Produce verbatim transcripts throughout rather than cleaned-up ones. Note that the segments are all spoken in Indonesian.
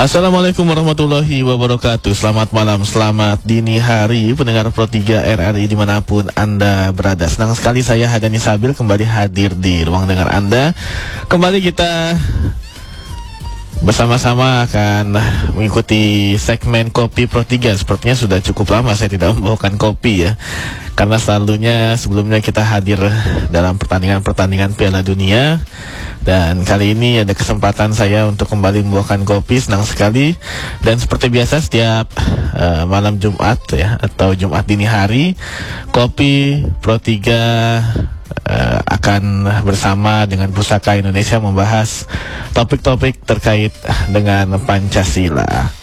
Assalamualaikum warahmatullahi wabarakatuh. Selamat malam, selamat dini hari pendengar Pro tiga R R I dimanapun Anda berada. Senang sekali saya Hadani Sabil kembali hadir di ruang dengar Anda. Kembali kita bersama-sama akan mengikuti segmen Kopi Pro tiga. Sepertinya sudah cukup lama saya tidak membawakan kopi ya, karena selalunya sebelumnya kita hadir dalam pertandingan-pertandingan Piala Dunia. Dan kali ini ada kesempatan saya untuk kembali membawakan kopi. Senang sekali. Dan seperti biasa setiap uh, malam Jumat ya, atau Jumat dini hari, Kopi Pro tiga uh, akan bersama dengan Pusaka Indonesia membahas topik-topik terkait dengan Pancasila.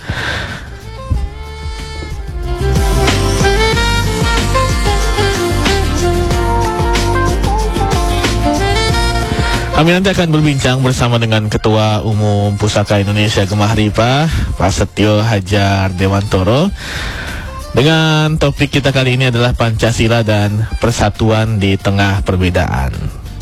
Kami nanti akan berbincang bersama dengan Ketua Umum Pusaka Indonesia Gemah Ripah, Pak Setio Hadjar Dewantoro. Dengan topik kita kali ini adalah Pancasila dan persatuan di tengah perbedaan.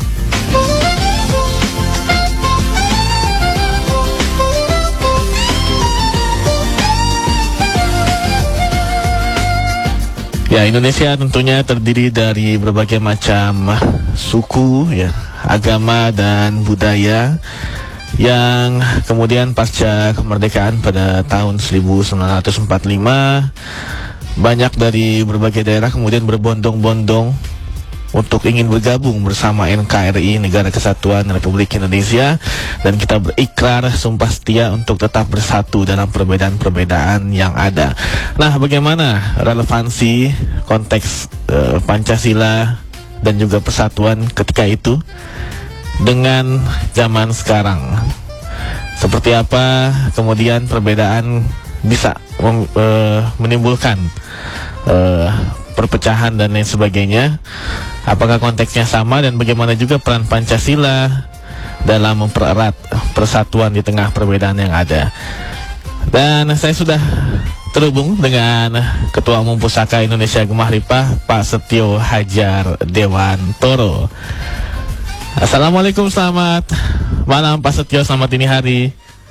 Ya, Indonesia tentunya terdiri dari berbagai macam suku, ya, agama dan budaya yang kemudian pasca kemerdekaan pada tahun seribu sembilan ratus empat puluh lima banyak dari berbagai daerah kemudian berbondong-bondong untuk ingin bergabung bersama N K R I, Negara Kesatuan Republik Indonesia, dan kita berikrar sumpah setia untuk tetap bersatu dalam perbedaan-perbedaan yang ada. Nah, bagaimana relevansi konteks uh, Pancasila dan juga persatuan ketika itu dengan zaman sekarang? Seperti apa kemudian perbedaan bisa mem, uh, menimbulkan uh, perpecahan dan lain sebagainya? Apakah konteksnya sama, dan bagaimana juga peran Pancasila dalam mempererat persatuan di tengah perbedaan yang ada? Dan saya sudah terhubung dengan Ketua Umum Pusaka Indonesia Gemah Ripah, Pak Setio Hadjar Dewantoro. Assalamualaikum, selamat malam Pak Setio, selamat dini hari.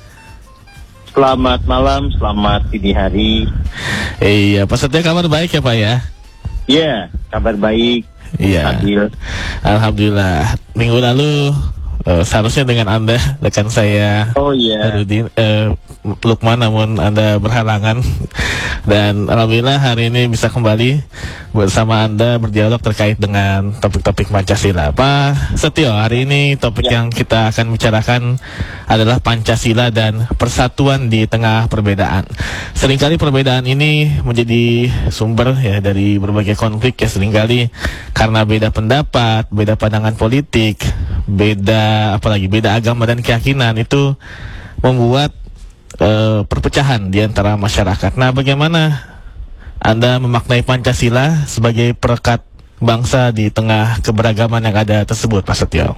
Selamat malam, selamat dini hari. Iya, Pak Setio, kabar baik ya Pak ya? Iya, kabar baik. Iya, Adil. Alhamdulillah. Minggu lalu uh, seharusnya dengan Anda, rekan saya, oh iya, Rudin, uh, Lukman, namun Anda berhalangan. Dan alhamdulillah hari ini bisa kembali bersama Anda berdialog terkait dengan topik-topik Pancasila. Pak Setio, hari ini topik ya. yang kita akan bicarakan adalah Pancasila dan persatuan di tengah perbedaan. Seringkali perbedaan ini menjadi sumber ya dari berbagai konflik ya, seringkali karena beda pendapat, beda pandangan politik, beda apalagi beda agama dan keyakinan, itu membuat uh, perpecahan di antara masyarakat. Nah, bagaimana Anda memaknai Pancasila sebagai perekat bangsa di tengah keberagaman yang ada tersebut, Pak Setio?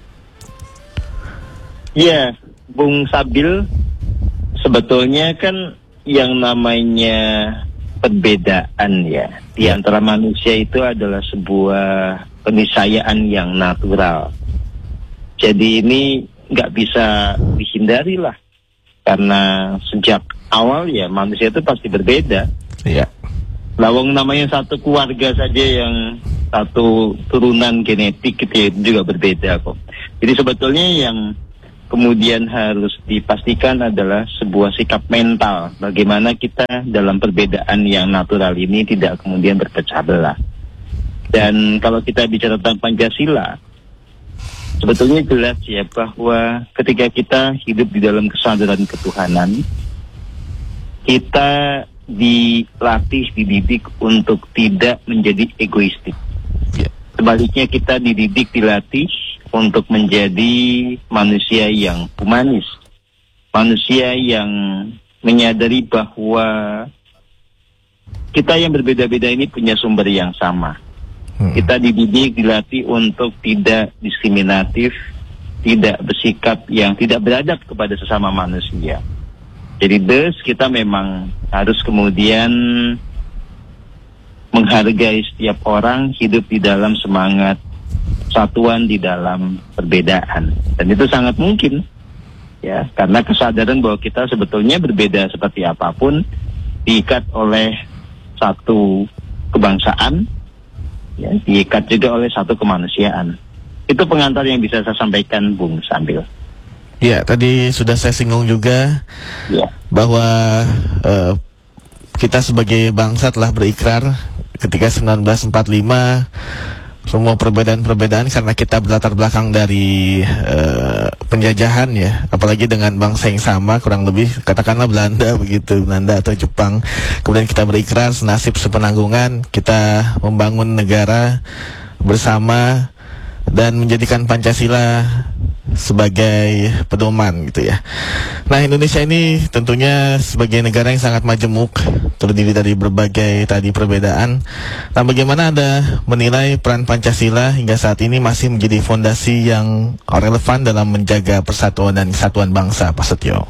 Iya, Bung Sabil, sebetulnya kan yang namanya perbedaan ya di ya. antara manusia itu adalah sebuah keniscayaan yang natural. Jadi ini nggak bisa dihindari lah, karena sejak awal ya manusia itu pasti berbeda. Iya. Lawang namanya satu keluarga saja yang satu turunan genetik gitu ya, itu juga berbeda kok. Jadi sebetulnya yang kemudian harus dipastikan adalah sebuah sikap mental, bagaimana kita dalam perbedaan yang natural ini tidak kemudian berpecah belah. Dan kalau kita bicara tentang Pancasila, sebetulnya jelas ya bahwa ketika kita hidup di dalam kesadaran ketuhanan, kita dilatih, dididik untuk tidak menjadi egoistik. Sebaliknya kita dididik, dilatih untuk menjadi manusia yang humanis, manusia yang menyadari bahwa kita yang berbeda-beda ini punya sumber yang sama. Hmm. Kita dididik, dilatih untuk tidak diskriminatif, tidak bersikap yang tidak beradab kepada sesama manusia. Jadi thus kita memang harus kemudian menghargai setiap orang, hidup di dalam semangat persatuan di dalam perbedaan. Dan itu sangat mungkin ya, karena kesadaran bahwa kita sebetulnya berbeda seperti apapun diikat oleh satu kebangsaan, ya, diikat juga oleh satu kemanusiaan. Itu pengantar yang bisa saya sampaikan, Bung Sambil. Ya, tadi sudah saya singgung juga ya. bahwa uh, kita sebagai bangsa telah berikrar ketika sembilan belas empat puluh lima semua perbedaan-perbedaan karena kita berlatar belakang dari uh, penjajahan ya, apalagi dengan bangsa yang sama kurang lebih katakanlah Belanda begitu, Belanda atau Jepang. Kemudian kita berikrar senasib sepenanggungan, kita membangun negara bersama dan menjadikan Pancasila sebagai pedoman gitu ya. Nah, Indonesia ini tentunya sebagai negara yang sangat majemuk, terdiri dari berbagai tadi perbedaan. Nah, bagaimana Anda menilai peran Pancasila hingga saat ini masih menjadi fondasi yang relevan dalam menjaga persatuan dan kesatuan bangsa, Pak Setio?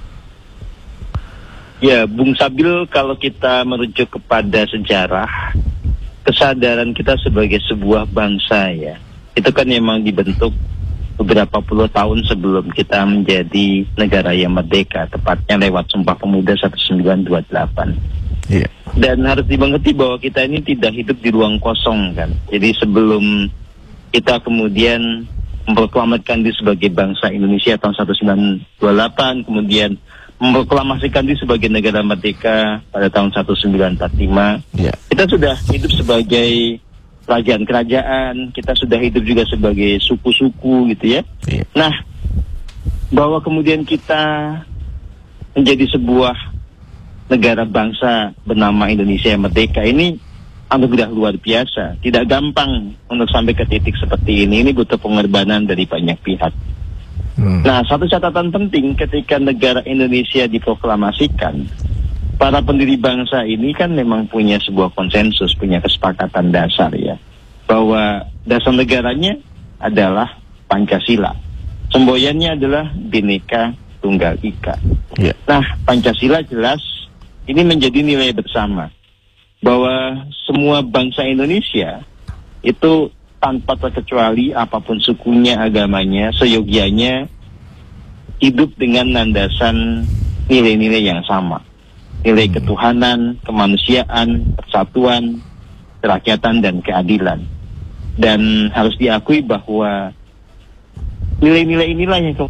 Ya, Bung Sabil, kalau kita merujuk kepada sejarah, kesadaran kita sebagai sebuah bangsa ya, itu kan memang dibentuk beberapa puluh tahun sebelum kita menjadi negara yang merdeka, tepatnya lewat Sumpah Pemuda seribu sembilan ratus dua puluh delapan. Yeah. Dan harus dimengerti bahwa kita ini tidak hidup di ruang kosong kan. Jadi sebelum kita kemudian memproklamirkan diri sebagai bangsa Indonesia tahun seribu sembilan ratus dua puluh delapan, kemudian memproklamasikan diri sebagai negara merdeka pada tahun seribu sembilan ratus empat puluh lima, yeah. Kita sudah hidup sebagai kerajaan-kerajaan, kita sudah hidup juga sebagai suku-suku gitu ya. Yeah. Nah, bahwa kemudian kita menjadi sebuah negara bangsa bernama Indonesia yang merdeka ini anugerah luar biasa. Tidak gampang untuk sampai ke titik seperti ini. Ini butuh pengorbanan dari banyak pihak. Hmm. Nah, satu catatan penting ketika negara Indonesia diproklamasikan, para pendiri bangsa ini kan memang punya sebuah konsensus, punya kesepakatan dasar ya, bahwa dasar negaranya adalah Pancasila. Semboyannya adalah Bhinneka Tunggal Ika. Yeah. Nah, Pancasila jelas ini menjadi nilai bersama, bahwa semua bangsa Indonesia itu tanpa terkecuali apapun sukunya, agamanya, seyogianya hidup dengan landasan nilai-nilai yang sama. Nilai ketuhanan, kemanusiaan, persatuan, kerakyatan, dan keadilan. Dan harus diakui bahwa nilai-nilai inilah yang...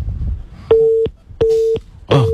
Oh.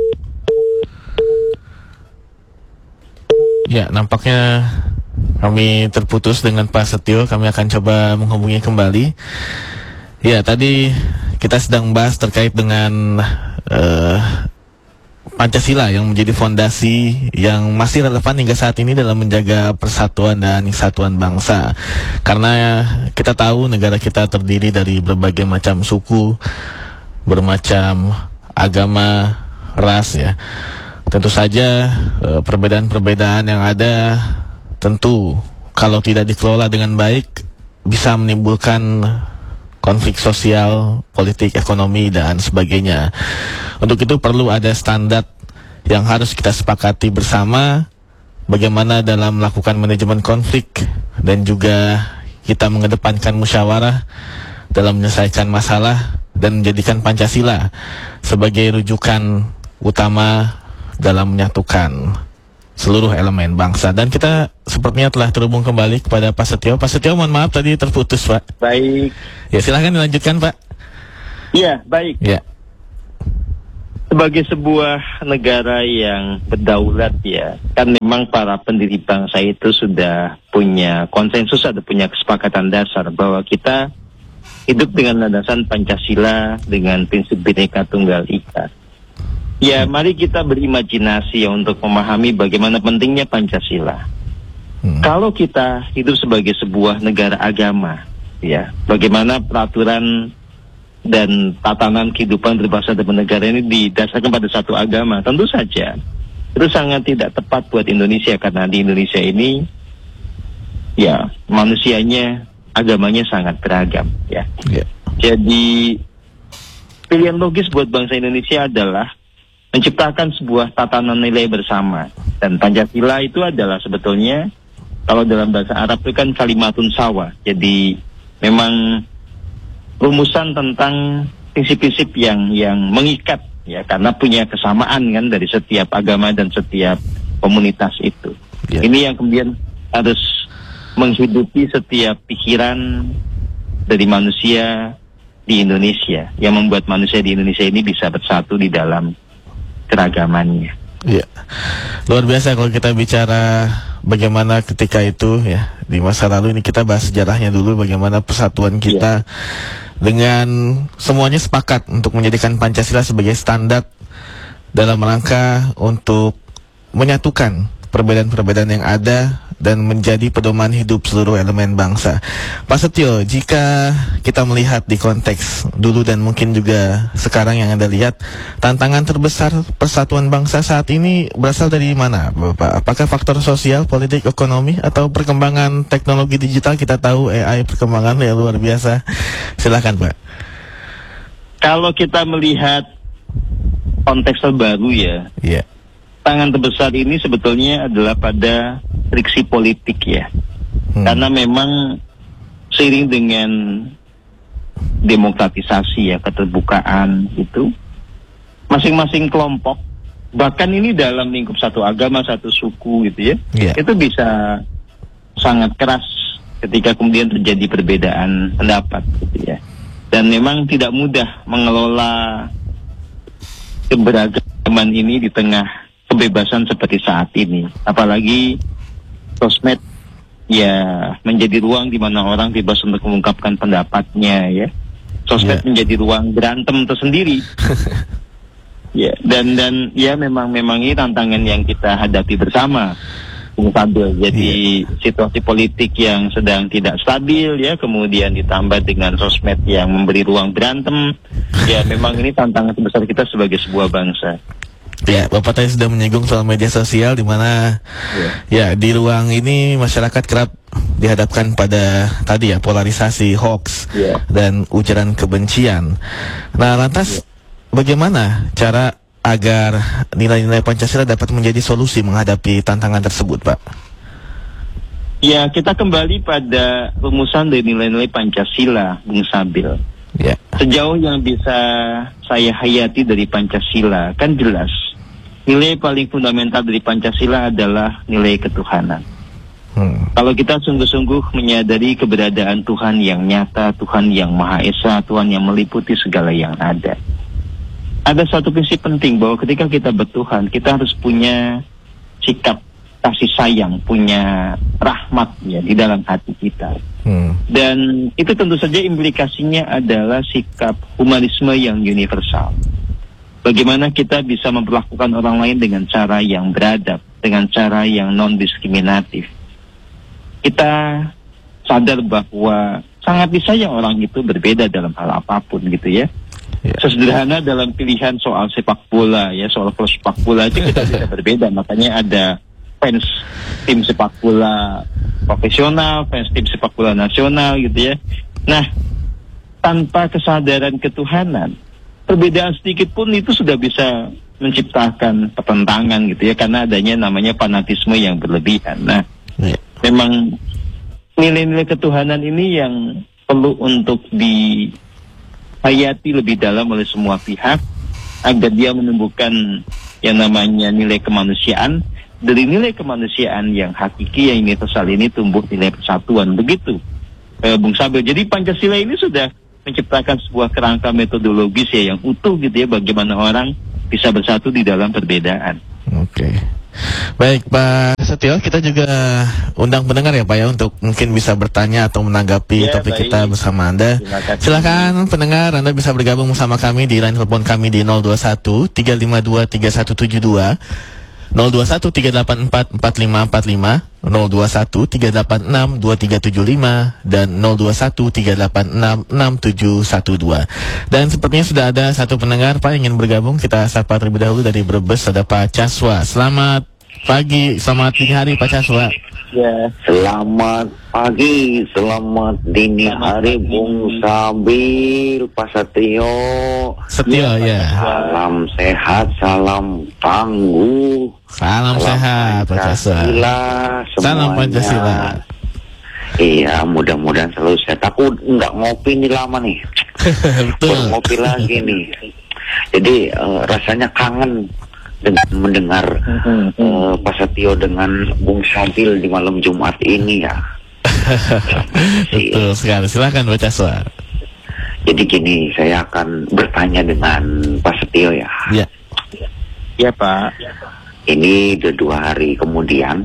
Ya, nampaknya kami terputus dengan Pak Setio. Kami akan coba menghubungi kembali. Ya, tadi kita sedang bahas terkait dengan... Uh, Pancasila yang menjadi fondasi yang masih relevan hingga saat ini dalam menjaga persatuan dan kesatuan bangsa. Karena kita tahu negara kita terdiri dari berbagai macam suku, bermacam agama, ras ya. Tentu saja perbedaan-perbedaan yang ada tentu kalau tidak dikelola dengan baik bisa menimbulkan konflik sosial, politik, ekonomi, dan sebagainya. Untuk itu perlu ada standar yang harus kita sepakati bersama, bagaimana dalam melakukan manajemen konflik, dan juga kita mengedepankan musyawarah dalam menyelesaikan masalah, dan menjadikan Pancasila sebagai rujukan utama dalam menyatukan seluruh elemen bangsa. Dan kita sepertinya telah terhubung kembali kepada Pak Setio. Pak Setio, mohon maaf tadi terputus, Pak. Baik. Ya, silahkan dilanjutkan, Pak. Iya, baik. Ya. Sebagai sebuah negara yang berdaulat ya, kan memang para pendiri bangsa itu sudah punya konsensus atau punya kesepakatan dasar bahwa kita hidup dengan landasan Pancasila dengan prinsip Bhinneka Tunggal Ika. Ya, mari kita berimajinasi ya untuk memahami bagaimana pentingnya Pancasila. Hmm. Kalau kita hidup sebagai sebuah negara agama, ya, bagaimana peraturan dan tatanan kehidupan berbangsa dan bernegara ini didasarkan pada satu agama, tentu saja itu sangat tidak tepat buat Indonesia, karena di Indonesia ini ya manusianya, agamanya sangat beragam ya. Yeah. Jadi pilihan logis buat bangsa Indonesia adalah menciptakan sebuah tatanan nilai bersama, dan Pancasila itu adalah sebetulnya kalau dalam bahasa Arab itu kan kalimatun sawa, jadi memang rumusan tentang prinsip-prinsip yang yang mengikat ya, karena punya kesamaan kan dari setiap agama dan setiap komunitas itu. Yeah. Ini yang kemudian harus menghidupi setiap pikiran dari manusia di Indonesia, yang membuat manusia di Indonesia ini bisa bersatu di dalam keragamannya. Iya, luar biasa kalau kita bicara bagaimana ketika itu ya di masa lalu. Ini kita bahas sejarahnya dulu, bagaimana persatuan kita yeah. dengan semuanya sepakat untuk menjadikan Pancasila sebagai standar dalam rangka untuk menyatukan perbedaan-perbedaan yang ada dan menjadi pedoman hidup seluruh elemen bangsa. Pak Setio, jika kita melihat di konteks dulu dan mungkin juga sekarang yang Anda lihat, tantangan terbesar persatuan bangsa saat ini berasal dari mana, Bapak? Apakah faktor sosial, politik, ekonomi, atau perkembangan teknologi digital? Kita tahu A I perkembangan yang luar biasa. Silakan, Pak. Kalau kita melihat konteks terbaru ya, yeah. tantangan terbesar ini sebetulnya adalah pada friksi politik ya. Hmm. Karena memang seiring dengan demokratisasi ya, keterbukaan itu, masing-masing kelompok, bahkan ini dalam lingkup satu agama, satu suku gitu ya, yeah. itu bisa sangat keras ketika kemudian terjadi perbedaan pendapat gitu ya. Dan memang tidak mudah mengelola keberagaman ini di tengah kebebasan seperti saat ini, apalagi sosmed ya menjadi ruang di mana orang bebas untuk mengungkapkan pendapatnya ya. Sosmed yeah. menjadi ruang berantem tersendiri. ya dan dan ya memang memang ini tantangan yang kita hadapi bersama, Bung Fadil. Jadi yeah. situasi politik yang sedang tidak stabil ya, kemudian ditambah dengan sosmed yang memberi ruang berantem. Ya memang ini tantangan terbesar kita sebagai sebuah bangsa. Ya, Bapak tadi sudah menyinggung soal media sosial, di mana yeah. ya di ruang ini masyarakat kerap dihadapkan pada tadi ya polarisasi, hoax yeah. dan ujaran kebencian. Nah, lantas yeah. bagaimana cara agar nilai-nilai Pancasila dapat menjadi solusi menghadapi tantangan tersebut, Pak? Ya, kita kembali pada rumusan dari nilai-nilai Pancasila, Bung Sabil. Yeah. Sejauh yang bisa saya hayati dari Pancasila, kan jelas nilai paling fundamental dari Pancasila adalah nilai ketuhanan. Hmm. Kalau kita sungguh-sungguh menyadari keberadaan Tuhan yang nyata, Tuhan yang Maha Esa, Tuhan yang meliputi segala yang ada, ada satu prinsip penting bahwa ketika kita bertuhan, kita harus punya sikap kasih sayang, punya rahmat ya di dalam hati kita. Hmm. Dan itu tentu saja implikasinya adalah sikap humanisme yang universal. Bagaimana kita bisa memperlakukan orang lain dengan cara yang beradab, dengan cara yang non-diskriminatif. Kita sadar bahwa sangat disayang orang itu berbeda dalam hal apapun gitu ya. Yeah. Sesederhana dalam pilihan soal sepak bola ya, soal klub sepak bola aja kita bisa berbeda. Makanya ada fans tim sepak bola profesional, fans tim sepak bola nasional gitu ya. Nah, tanpa kesadaran ketuhanan, perbedaan sedikit pun itu sudah bisa menciptakan pertentangan gitu ya, karena adanya namanya fanatisme yang berlebihan. Nah, yeah. memang nilai-nilai ketuhanan ini yang perlu untuk dihayati lebih dalam oleh semua pihak agar dia menumbuhkan yang namanya nilai kemanusiaan. Dari nilai kemanusiaan yang hakiki, yang universal ini tumbuh nilai persatuan. Begitu, eh, Bung Sabil. Jadi Pancasila ini sudah menciptakan sebuah kerangka metodologis ya yang utuh gitu ya, bagaimana orang bisa bersatu di dalam perbedaan. Oke. Okay. Baik Pak Setio, kita juga undang pendengar ya Pak ya, untuk mungkin bisa bertanya atau menanggapi ya, topik baik. Kita bersama Anda. Silakan pendengar, Anda bisa bergabung bersama kami di line telepon kami di nol dua satu tiga lima dua tiga satu tujuh dua, nol dua satu tiga delapan empat empat lima empat lima, nol dua satu tiga delapan enam dua tiga tujuh lima, dan nol dua satu tiga delapan enam enam tujuh satu dua. Dan sepertinya sudah ada satu pendengar Pak yang ingin bergabung. Kita sapa terlebih dahulu dari Brebes, ada Pak Caswa. Selamat pagi, selamat dini hari Pak Caswa. Ya, selamat pagi, selamat dini hari Bung Sabil, Pak Setio. Setio ya. Salam sehat, salam tangguh. Salam, salam sehat Pak Caswa. Salam Pancasila. Iya, mudah-mudahan selalu sehat. Aku nggak ngopi nih lama nih. Betul. Ngopi lagi nih. Jadi uh, rasanya kangen dengan mendengar uh, Pak Setio dengan Bung Sabil di malam Jumat ini ya. Betul sekali. Silakan Pak Caswa. Jadi gini, saya akan bertanya dengan Pak Setio ya. Ya. Ya Pak. Ini udah dua hari kemudian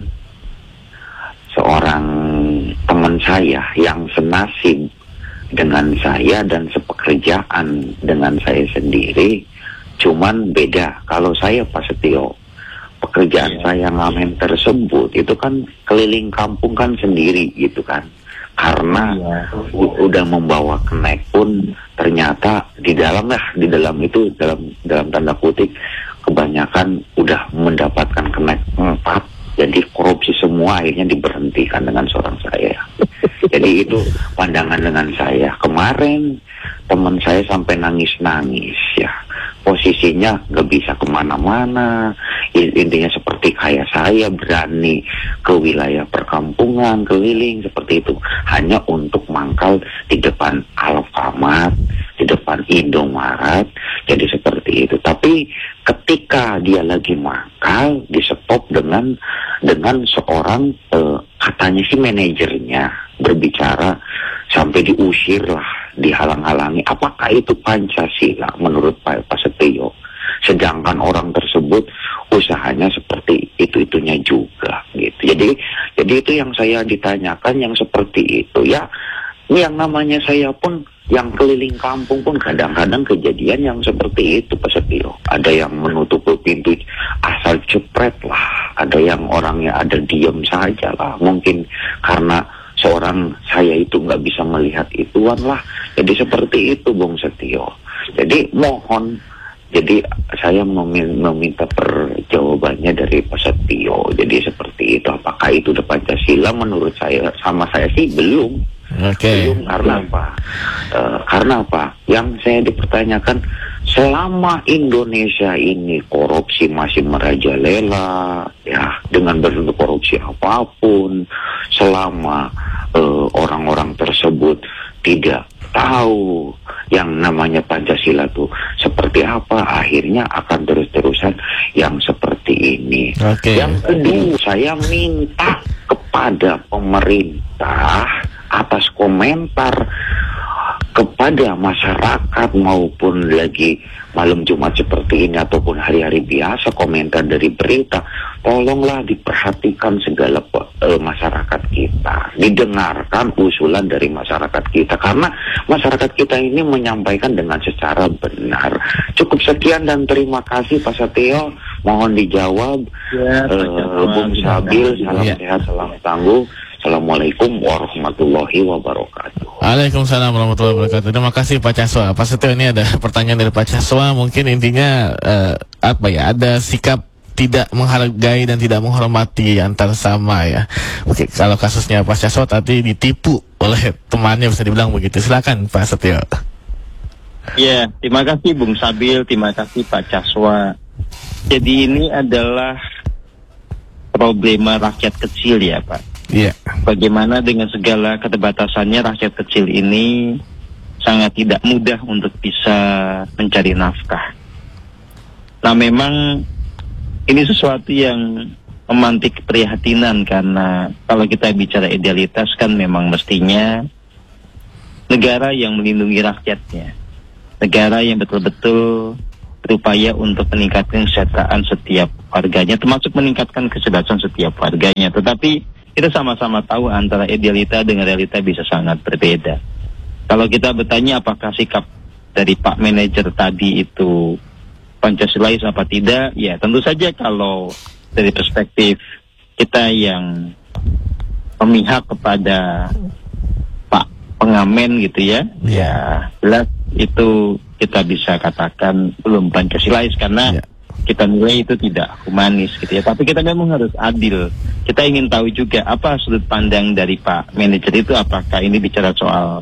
seorang teman saya yang senasib dengan saya dan sepekerjaan dengan saya sendiri, cuman beda. Kalau saya Pak Setio, pekerjaan saya ngamen tersebut itu kan keliling kampung kan sendiri gitu kan. Karena u- udah membawa kenek pun ternyata di dalam lah, di dalam itu dalam dalam tanda kutip kebanyakan udah mendapatkan kenek empat. Jadi korupsi semua akhirnya diberhentikan dengan seorang saya. Jadi itu pandangan dengan saya. Kemarin teman saya sampai nangis-nangis ya. Posisinya gak bisa kemana-mana. Intinya seperti kayak saya berani ke wilayah perkampungan, keliling seperti itu. Hanya untuk mangkal di depan Alfamart, di depan Indomaret. Jadi seperti itu. Tapi ketika dia lagi mangkal, di stop dengan dengan seorang eh, katanya si manajernya berbicara sampai diusir lah, dihalang-halangi. Apakah itu Pancasila menurut Pak Pak Setio? Sedangkan orang tersebut usahanya seperti itu-itunya juga gitu. Jadi jadi itu yang saya ditanyakan yang seperti itu ya. Yang namanya saya pun yang keliling kampung pun kadang-kadang kejadian yang seperti itu Pak Setio. Ada yang menutup pintu asal cepret lah. Ada yang orangnya ada diem saja lah. Mungkin karena seorang saya itu nggak bisa melihat ituan lah. Jadi seperti itu Bung Setio. Jadi mohon, jadi saya memin- meminta perjawabannya dari Pak Setio. Jadi seperti itu. Apakah itu udah Pancasila? Menurut saya, sama saya sih belum. Oke. Okay. Belum. Karena apa? Uh, karena apa? Yang saya dipertanyakan, selama Indonesia ini korupsi masih merajalela, ya dengan bentuk korupsi apapun, selama uh, orang-orang tersebut tidak tahu yang namanya Pancasila tuh seperti apa, akhirnya akan terus-terusan yang seperti ini. Okay. Yang kedua, saya minta kepada pemerintah atas komentar kepada masyarakat maupun lagi malam Jumat seperti ini ataupun hari-hari biasa, komentar dari berita, tolonglah diperhatikan segala uh, masyarakat kita, didengarkan usulan dari masyarakat kita, karena masyarakat kita ini menyampaikan dengan secara benar. Cukup sekian dan terima kasih Pak Setio, mohon dijawab. Ya, uh, Bung Sabil, salam ya. sehat, salam tangguh. Assalamualaikum warahmatullahi wabarakatuh. Waalaikumsalam warahmatullahi wabarakatuh. Terima kasih Pak Caswa. Pak Setio, ini ada pertanyaan dari Pak Caswa. Mungkin intinya uh, apa ya? Ada sikap tidak menghargai dan tidak menghormati antar sama ya. Oke, kalau kasusnya Pak Caswa tadi ditipu oleh temannya, bisa dibilang begitu. Silakan Pak Setio. Ya, terima kasih Bung Sabil, terima kasih Pak Caswa. Jadi ini adalah problema rakyat kecil ya Pak. Iya. Bagaimana dengan segala keterbatasannya rakyat kecil ini sangat tidak mudah untuk bisa mencari nafkah. Nah memang ini sesuatu yang memantik keprihatinan, karena kalau kita bicara idealitas kan memang mestinya negara yang melindungi rakyatnya, negara yang betul-betul berupaya untuk meningkatkan kesejahteraan setiap warganya, termasuk meningkatkan kecerdasan setiap warganya. Tetapi kita sama-sama tahu antara idealita dengan realita bisa sangat berbeda. Kalau kita bertanya apakah sikap dari Pak Manajer tadi itu Pancasilais apa tidak, ya tentu saja kalau dari perspektif kita yang memihak kepada Pak Pengamen gitu ya, ya jelas itu kita bisa katakan belum Pancasilais, karena yeah. kita nilai itu tidak humanis gitu ya. Tapi kita memang harus adil. Kita ingin tahu juga apa sudut pandang dari Pak Manajer itu, apakah ini bicara soal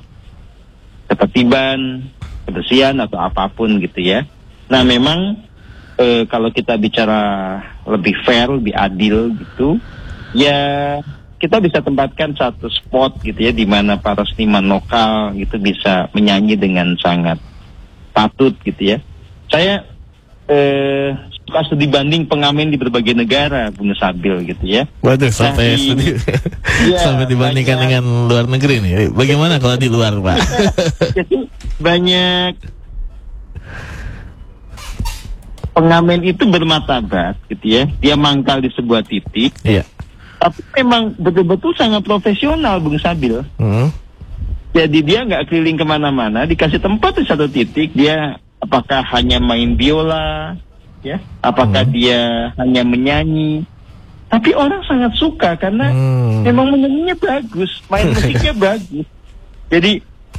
ketertiban, kebersihan atau apapun gitu ya. Nah memang e, kalau kita bicara lebih fair, lebih adil gitu, ya kita bisa tempatkan satu spot gitu ya, di mana para seniman lokal itu bisa menyanyi dengan sangat patut gitu ya. saya eh, suka studi banding pengamen di berbagai negara, Bung Sabil gitu ya. Waduh, sampai Nah, di- studi, Iya, sampai dibandingkan banyak. dengan luar negeri nih. Bagaimana kalau di luar, Pak? Jadi banyak pengamen itu bermartabat gitu ya. Dia mangkal di sebuah titik, Iya. tapi memang betul-betul sangat profesional, Bung Sabil. Hmm. Jadi dia nggak keliling kemana-mana, dikasih tempat di satu titik, dia apakah hanya main biola, ya, apakah Hmm. dia hanya menyanyi. Tapi orang sangat suka karena Hmm. memang menyanyinya bagus, main musiknya bagus. Jadi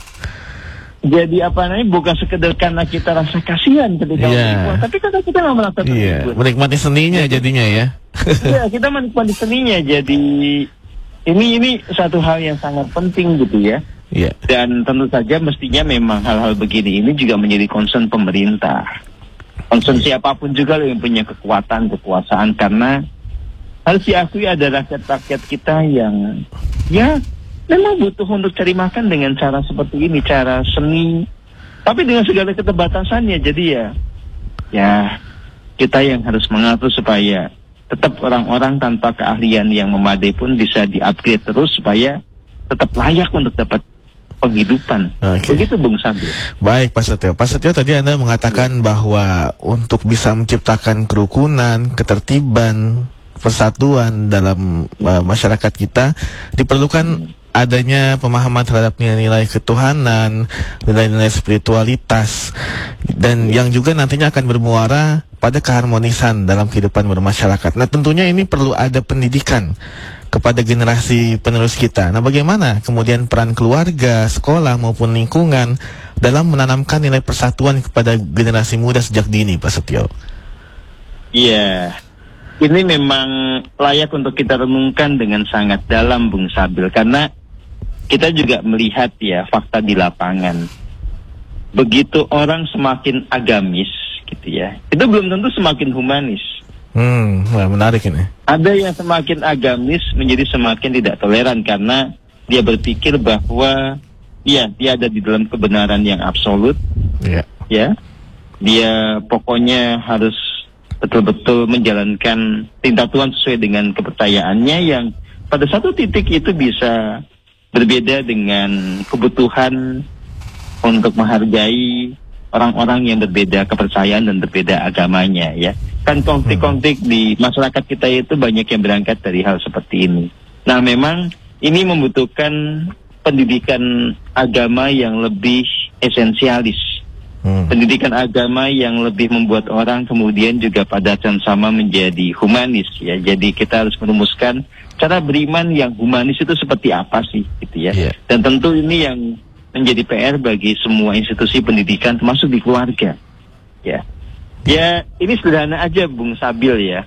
jadi apa namanya, bukan sekedar karena kita rasa kasihan ketika Iya. menghibur, tapi karena kita nggak merasa Iya, terhibur. menikmati seninya jadinya ya. Iya, kita menikmati seninya. Jadi ini ini satu hal yang sangat penting gitu ya. Iya. Dan tentu saja mestinya memang hal-hal begini ini juga menjadi concern pemerintah. Concern siapapun juga loh yang punya kekuatan, kekuasaan. Karena harus diakui ada rakyat-rakyat kita yang ya memang butuh untuk cari makan dengan cara seperti ini, cara seni. Tapi dengan segala keterbatasannya. Jadi ya, ya kita yang harus mengatur supaya tetap orang-orang tanpa keahlian yang memadai pun bisa di-upgrade terus supaya tetap layak untuk dapat penghidupan. Oke. Begitu Bung Sabil. Baik, Pak Setio. Pak Setio, tadi Anda mengatakan bahwa untuk bisa menciptakan kerukunan, ketertiban, persatuan dalam uh, masyarakat kita diperlukan adanya pemahaman terhadap nilai-nilai ketuhanan, nilai-nilai spiritualitas, dan yang juga nantinya akan bermuara pada keharmonisan dalam kehidupan bermasyarakat. Nah, tentunya ini perlu ada pendidikan kepada generasi penerus kita. Nah, bagaimana kemudian peran keluarga, sekolah maupun lingkungan dalam menanamkan nilai persatuan kepada generasi muda sejak dini, Pak Setio? Iya, ini memang layak untuk kita renungkan dengan sangat dalam, Bung Sabil, karena kita juga melihat ya fakta di lapangan. Begitu orang semakin agamis, gitu ya, itu belum tentu semakin humanis. Hmm, wah, menarik ini. Ada yang semakin agamis menjadi semakin tidak toleran karena dia berpikir bahwa ya dia ada di dalam kebenaran yang absolut, Iya. ya. Dia pokoknya harus betul-betul menjalankan perintah Tuhan sesuai dengan kepercayaannya yang pada satu titik itu bisa berbeda dengan kebutuhan untuk menghargai orang-orang yang berbeda kepercayaan dan berbeda agamanya, ya. Kan konflik-konflik di masyarakat kita itu banyak yang berangkat dari hal seperti ini. Nah, memang ini membutuhkan pendidikan agama yang lebih esensialis. Hmm. Pendidikan agama yang lebih membuat orang kemudian juga pada saat sama menjadi humanis, ya. Jadi kita harus merumuskan cara beriman yang humanis itu seperti apa sih, gitu ya. Yeah. Dan tentu ini yang menjadi P R bagi semua institusi pendidikan termasuk di keluarga, ya. Ya, ini sederhana aja, Bung Sabil, ya.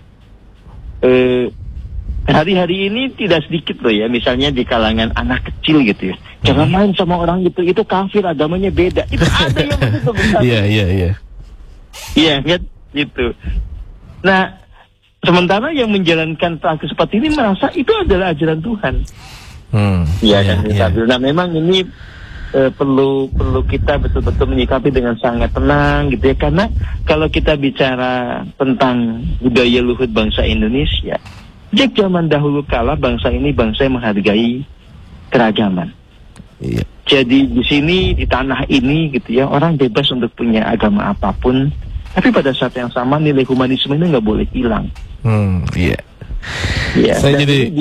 Eh, hari-hari ini tidak sedikit loh ya, misalnya di kalangan anak kecil gitu ya. Jangan main sama orang gitu, itu kafir, agamanya beda. Itu ada yang begitu, Bung Sabil. Iya, iya, iya. Iya, kan? Gitu. Nah, sementara yang menjalankan praktik seperti ini merasa itu adalah ajaran Tuhan. Hmm. Iya, kan, Bung iya. Sabil. Nah, memang ini eh, perlu perlu kita betul-betul menyikapi dengan sangat tenang gitu ya, karena kalau kita bicara tentang budaya luhur bangsa Indonesia, sejak zaman dahulu kala bangsa ini bangsa yang menghargai keragaman. Iya. Jadi di sini di tanah ini gitu ya, orang bebas untuk punya agama apapun, tapi pada saat yang sama nilai humanisme ini nggak boleh hilang. Hmm, iya. Ya, Saya dan jadi ini